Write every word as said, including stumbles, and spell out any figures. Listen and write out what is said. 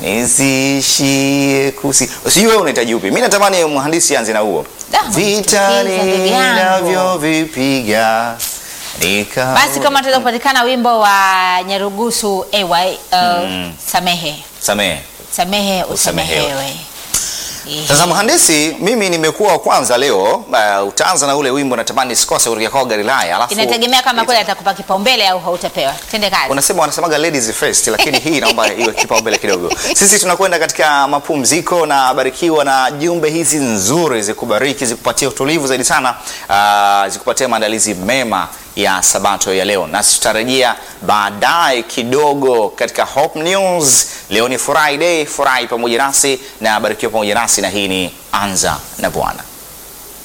Nisishie kusi. Sijui wewe unahitaji upi? Mimi natamani mhandisi anze na huo. Vita ninavyovipiga. Nika. Basi kama tutaweza kupatikana wimbo wa Nyarugusu A Y uh, mm. Samehe. Samehe. Samehe usamehewe. Sasa mhandisi, mimi nimekuwa wa kwanza leo. Uh, utaanza na ule wimbo natamani sikose kurudia kwa Galilaya, alafu inategemea kama kweli atakupa kipaumbele au hautapewa. Twende kazi. Unasema wanasemaga ladies first, lakini hii naomba iwe kipaumbele kidogo. Sisi tunakwenda katika mapumziko na barikiwa na jumbe hizi nzuri zikubariki, zikupatie utulivu zaidi sana, uh, zikupatie maandalizi mema ya Sabato ya leo. Na tutarejea baadaye kidogo katika Hope News. Leo ni Friday, furahi pamoja nasi na barikiwa pamoja nasi, na hii ni Anza na Bwana.